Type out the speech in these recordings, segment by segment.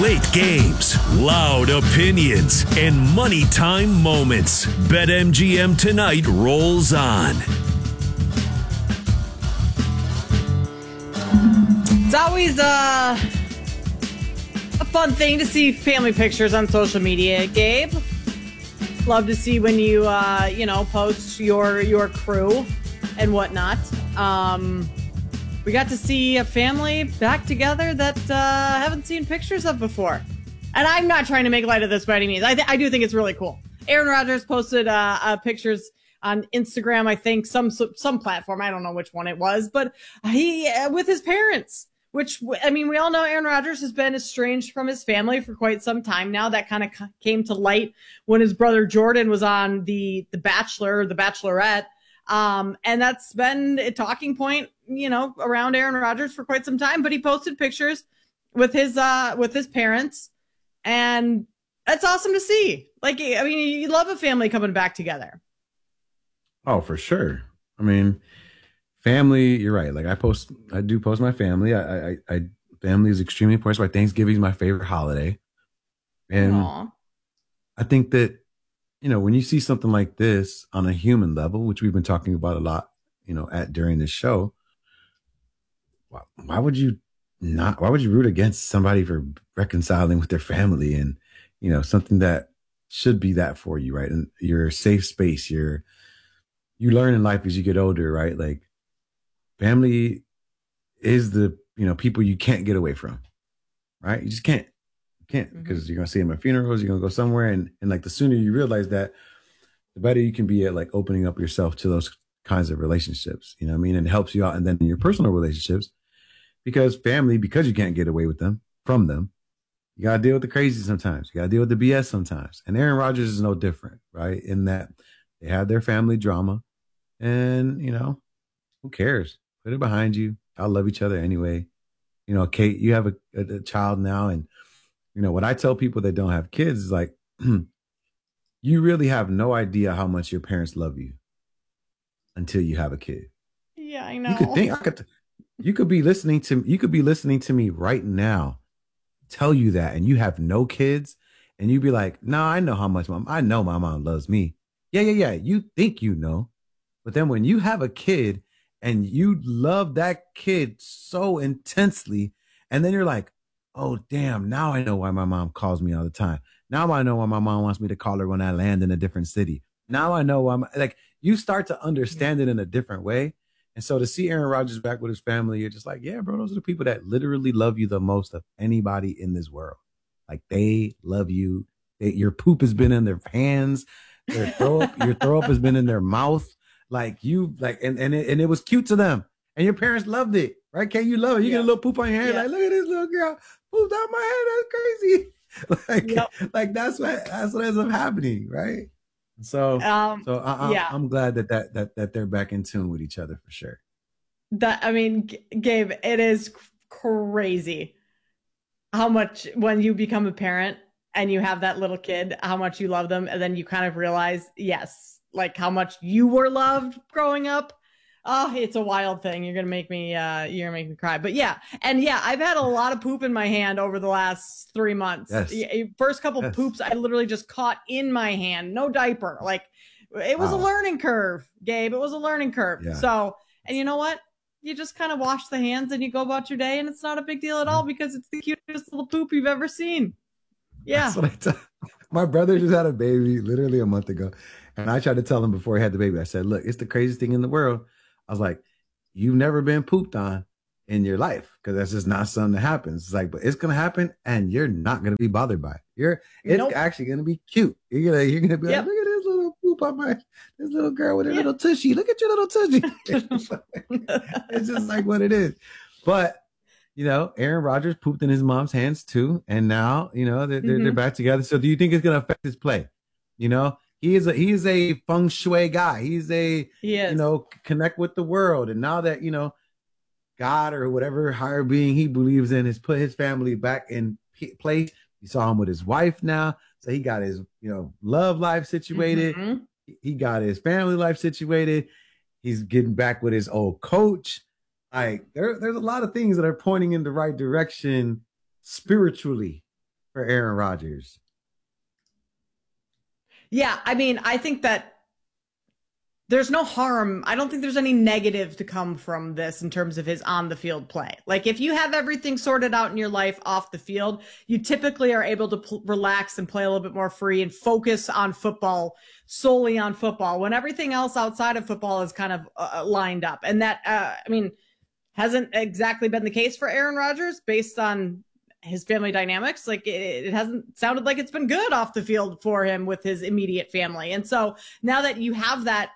Late games, loud opinions, and money time moments. BetMGM tonight rolls on. It's always a fun thing to see family pictures on social media, Gabe. Love to see when you post your crew and whatnot. We got to see a family back together that haven't seen pictures of before. And I'm not trying to make light of this by any means. I do think it's really cool. Aaron Rodgers posted pictures on Instagram, I think, some platform. I don't know which one it was, but he with his parents, which, I mean, we all know Aaron Rodgers has been estranged from his family for quite some time now. That kind of came to light when his brother Jordan was on The Bachelor or The Bachelorette. And that's been a talking point, around Aaron Rodgers for quite some time, but he posted pictures with his parents, and that's awesome to see. Like, I mean, you love a family coming back together. Oh, for sure. I mean, family, you're right. Like I do post my family. I family is extremely important. That's why Thanksgiving is my favorite holiday. And Aww. I think that, when you see something like this on a human level, which we've been talking about a lot, during this show, why would you root against somebody for reconciling with their family and, something that should be that for you, right? And your safe space, you learn in life as you get older, right? Like family is the, people you can't get away from, right? You just can't. Because you're going to see them at funerals, you're going to go somewhere. And like the sooner you realize that, the better you can be at like opening up yourself to those kinds of relationships. You know what I mean? And it helps you out. And then in your personal relationships, because family, because you can't get away from them, you got to deal with the crazy sometimes. You got to deal with the BS sometimes. And Aaron Rodgers is no different, right? In that they have their family drama and, who cares? Put it behind you. Y'all love each other anyway. Kate, you have a child now, and what I tell people that don't have kids is like, you really have no idea how much your parents love you until you have a kid. Yeah, I know. You could be listening to me right now, tell you that, and you have no kids, and you'd be like, no, I know how much I know my mom loves me. Yeah. You think but then when you have a kid and you love that kid so intensely, and then you're like, oh, damn, now I know why my mom calls me all the time. Now I know why my mom wants me to call her when I land in a different city. Now I know why you start to understand it in a different way. And so to see Aaron Rodgers back with his family, you're just like, yeah, bro, those are the people that literally love you the most of anybody in this world. Like, they love you. Your poop has been in their hands. Your throw up has been in their mouth. And it was cute to them. And your parents loved it, right? Kay, you love it. You get a little poop on your hand. Yeah. Like, look at this little girl pooped out my hand. That's crazy. Like that's what ends up happening, right? So I'm glad that they're back in tune with each other for sure. Gabe, it is crazy how much when you become a parent and you have that little kid, how much you love them, and then you kind of realize, yes, like how much you were loved growing up. Oh, it's a wild thing. You're gonna make me cry. But yeah, I've had a lot of poop in my hand over the last 3 months. Yes. First couple poops, I literally just caught in my hand, no diaper. Like, it was a learning curve, Gabe. It was a learning curve. Yeah. So, and you know what? You just kind of wash the hands and you go about your day, and it's not a big deal at all because it's the cutest little poop you've ever seen. Yeah. That's what my brother just had a baby literally a month ago, and I tried to tell him before he had the baby. I said, "Look, it's the craziest thing in the world." I was like, you've never been pooped on in your life, because that's just not something that happens. It's like, but it's going to happen, and you're not going to be bothered by it. It's actually going to be cute. You're going to be like, look at this little poop on this little girl with her little tushy. Look at your little tushy. It's just like what it is. But, Aaron Rodgers pooped in his mom's hands too. And now, they're back together. So do you think it's going to affect his play? He is a feng shui guy. He is. Connect with the world. And now that, God or whatever higher being he believes in has put his family back in place. You saw him with his wife now. So he got his, love life situated. Mm-hmm. He got his family life situated. He's getting back with his old coach. Like there's a lot of things that are pointing in the right direction spiritually for Aaron Rodgers? Yeah, I mean, I think that there's no harm. I don't think there's any negative to come from this in terms of his on the field play. Like if you have everything sorted out in your life off the field, you typically are able to relax and play a little bit more free and focus on football, solely on football, when everything else outside of football is kind of lined up. And that, I mean, hasn't exactly been the case for Aaron Rodgers based on his family dynamics. Like it hasn't sounded like it's been good off the field for him with his immediate family. And so now that you have that,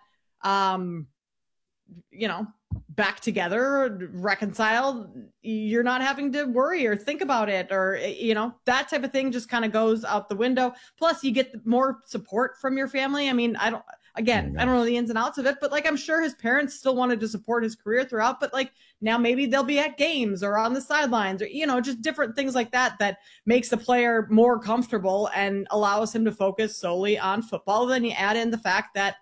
back together, reconciled, you're not having to worry or think about it, or, that type of thing just kind of goes out the window. Plus you get more support from your family. I mean, I don't know the ins and outs of it, but like, I'm sure his parents still wanted to support his career throughout, but like now maybe they'll be at games or on the sidelines or, just different things like that makes the player more comfortable and allows him to focus solely on football. Then you add in the fact that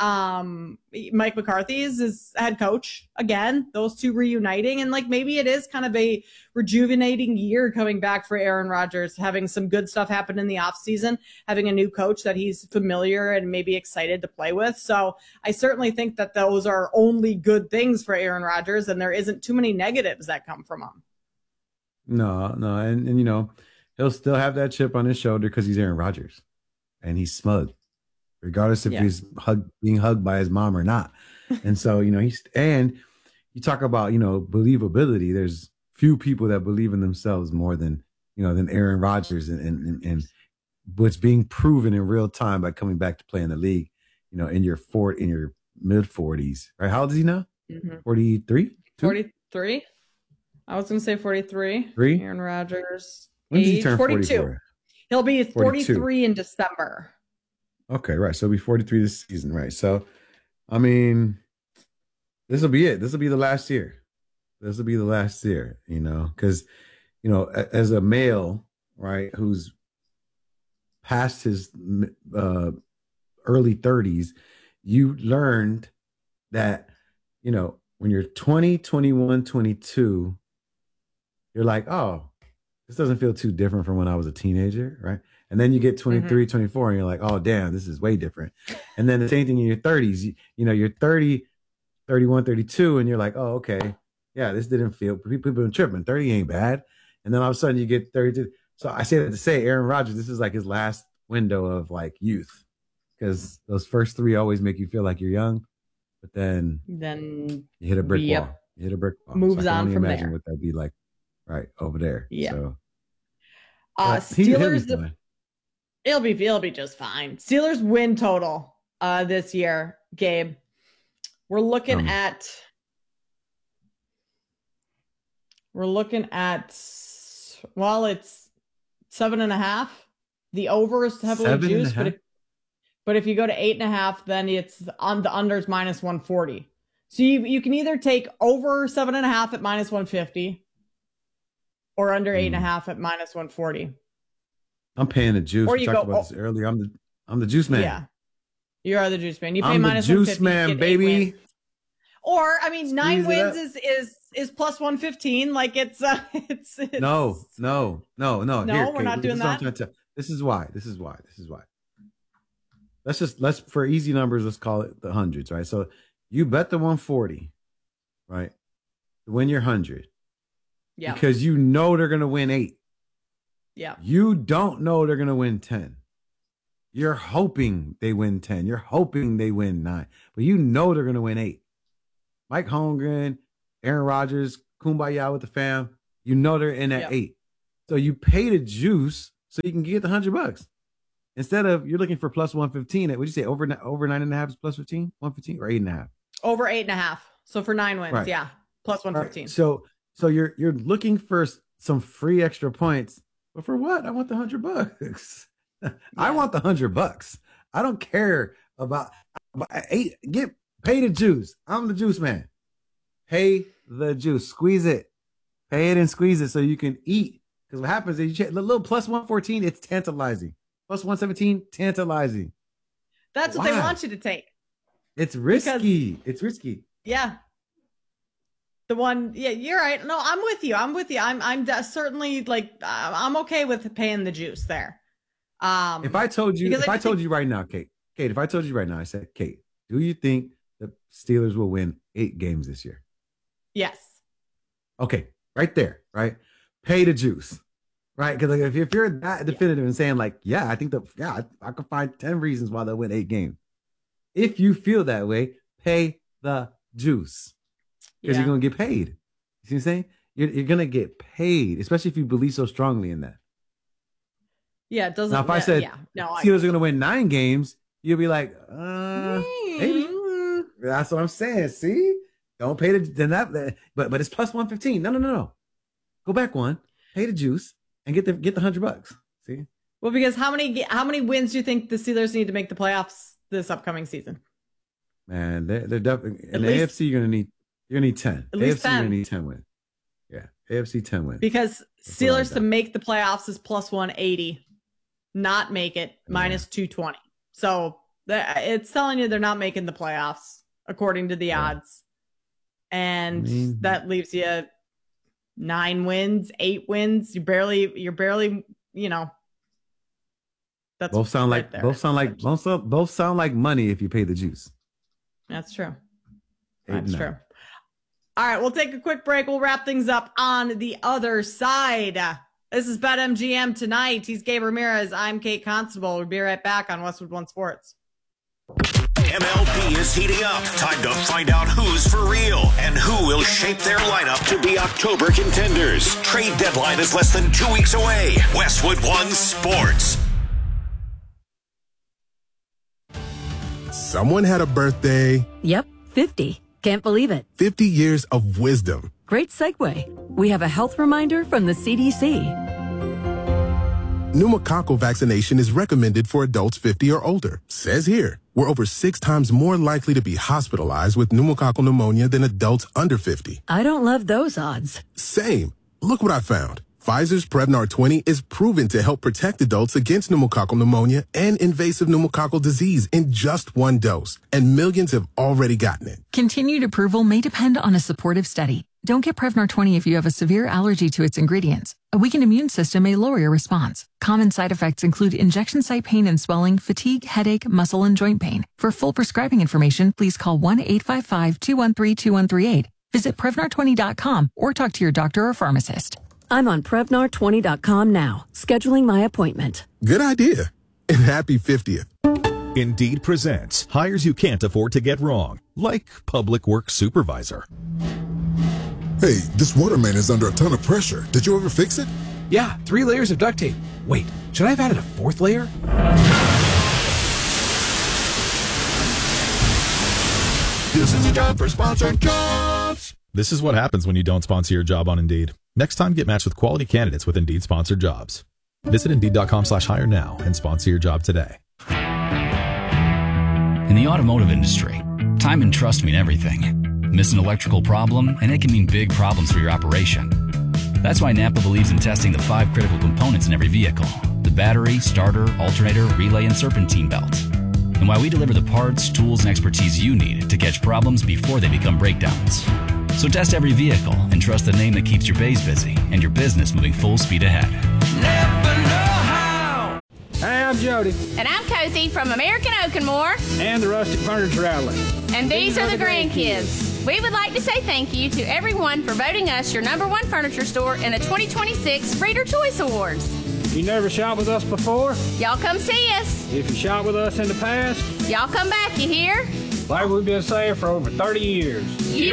Mike McCarthy is his head coach again, those two reuniting, and like maybe it is kind of a rejuvenating year coming back for Aaron Rodgers, having some good stuff happen in the offseason, having a new coach that he's familiar and maybe excited to play with. So I certainly think that those are only good things for Aaron Rodgers, and there isn't too many negatives that come from him. No, and he'll still have that chip on his shoulder because he's Aaron Rodgers and he's smug, regardless if he's being hugged by his mom or not. And so, and you talk about, believability. There's few people that believe in themselves more than Aaron Rodgers and what's being proven in real time by coming back to play in the league, in your mid 40s, right? How old is he now? 43? 43. I was going to say 43. Aaron Rodgers. When did he turn 42? 44? He'll be 43 in December. Okay, right. So he'll be 43 this season, right? So, I mean, this will be it. This will be the last year. This will be the last year, because, as a male, right, who's past his early 30s, you learned that, when you're 20, 21, 22, you're like, oh, this doesn't feel too different from when I was a teenager, right? And then you get 23, 24, and you're like, oh, damn, this is way different. And then the same thing in your 30s, you're 30, 31, 32, and you're like, oh, okay, yeah, this didn't feel, people have been tripping. 30 ain't bad. And then all of a sudden you get 32. So I say that to say Aaron Rodgers, this is like his last window of like youth, because those first three always make you feel like you're young, but then you hit a brick wall. You hit a brick wall. Moves so I can on only from imagine there. what that'd be like right over there. Yeah. So, Steelers, it'll be just fine. Steelers win total this year, Gabe. We're looking at it's 7.5. The over is heavily juiced, but if you go to 8.5, then it's on the unders minus 140. So you can either take over 7.5 at minus 150 or under 8.5 at minus 140. I'm paying the juice. Or We talked about this earlier. I'm the juice man. Yeah, you are the juice man. You pay I'm minus the juice 150, man, baby. Or I mean, 9 wins is plus 115. Like it's No. No, Here, we're not doing that. This is why. Let's for easy numbers, let's call it the hundreds, right? So you bet the 140, right, to win your 100. Yeah. Because you know they're gonna win 8. Yeah. You don't know they're gonna win 10. You're hoping they win 10. You're hoping they win 9. But you know they're gonna win 8. Mike Holmgren, Aaron Rodgers, kumbaya with the fam. You know they're in at 8. So you pay the juice so you can get the $100. Instead of you're looking for plus 115. What'd you say? Over 9.5 is plus 15? 115 or 8.5? Over 8.5. So for 9 wins, right. yeah. Plus 115. Right. So you're looking for some free extra points. But for what? I want the $100. Yeah. I want the $100. I don't care about 8. Pay the juice. I'm the juice man. Pay the juice. Squeeze it. Pay it and squeeze it so you can eat. Because what happens is you check the little plus 114, it's tantalizing. Plus 117, tantalizing. That's what they want you to take. It's risky. It's risky. Yeah. The one, yeah, you're right. No, I'm with you. I'm certainly like, I'm okay with paying the juice there. If I told you right now, Kate, if I told you right now, I said, Kate, do you think the Steelers will win 8 games this year? Yes. Okay, right there, right? Pay the juice, right? Because like, if you're that definitive and saying like, yeah, I think I could find 10 reasons why they'll win 8 games. If you feel that way, pay the juice because you're going to get paid. You see what I'm saying? You're going to get paid, especially if you believe so strongly in that. Yeah, it doesn't. Now, if I said Steelers are going to win 9 games, you'll be like, maybe. That's what I'm saying. See, don't pay but it's plus 115. No. Go back one, pay the juice, and get the $100. See? Well, because how many wins do you think the Steelers need to make the playoffs this upcoming season? Man, they're definitely in the AFC. You're gonna need 10. At least AFC, 10. you're gonna need 10 wins. Yeah, AFC 10 wins. Because Steelers to make the playoffs is plus 180, not make it minus 220. So it's telling you they're not making the playoffs according to the odds, and that leaves you 9 wins, 8 wins. You're barely, that's both sound like money if you pay the juice. That's true. That's true. All right, we'll take a quick break. We'll wrap things up on the other side. This is BetMGM Tonight. He's Gabe Ramirez. I'm Kate Constable. We'll be right back on Westwood One Sports. MLB is heating up. Time to find out who's for real and who will shape their lineup to be October contenders. Trade deadline is less than 2 weeks away. Westwood One Sports. Someone had a birthday. Yep, 50. Can't believe it. 50 years of wisdom. Great segue. We have a health reminder from the CDC. Pneumococcal vaccination is recommended for adults 50 or older. Says here, we're over 6 times more likely to be hospitalized with pneumococcal pneumonia than adults under 50. I don't love those odds. Same. Look what I found. Pfizer's Prevnar 20 is proven to help protect adults against pneumococcal pneumonia and invasive pneumococcal disease in just 1 dose, and millions have already gotten it. Continued approval may depend on a supportive study. Don't get Prevnar 20 if you have a severe allergy to its ingredients. A weakened immune system may lower your response. Common side effects include injection site pain and swelling, fatigue, headache, muscle, and joint pain. For full prescribing information, please call 1-855-213-2138. Visit Prevnar20.com or talk to your doctor or pharmacist. I'm on Prevnar20.com now, scheduling my appointment. Good idea. And happy 50th. Indeed presents hires you can't afford to get wrong, like public works supervisor. Hey, this water main is under a ton of pressure. Did you ever fix it? Yeah, 3 layers of duct tape. Wait, should I have added a 4th layer? This is a job for sponsored jobs. This is what happens when you don't sponsor your job on Indeed. Next time, get matched with quality candidates with Indeed sponsored jobs. Visit Indeed.com/hire now and sponsor your job today. In the automotive industry, time and trust mean everything. Miss an electrical problem, and it can mean big problems for your operation. That's why Napa believes in testing the 5 critical components in every vehicle: the battery, starter, alternator, relay, and serpentine belt. And why we deliver the parts, tools, and expertise you need to catch problems before they become breakdowns. So test every vehicle and trust the name that keeps your bays busy and your business moving full speed ahead. Napa know-how. Hey, I'm Jody. And I'm Cozy from American Oakenmore. And the Rustic Furniture Outlet. And these are the grandkids. We would like to say thank you to everyone for voting us your #1 furniture store in the 2026 Reader Choice Awards. You never shop with us before? Y'all come see us. If you shop with us in the past? Y'all come back, you hear? Like we've been saying for over 30 years.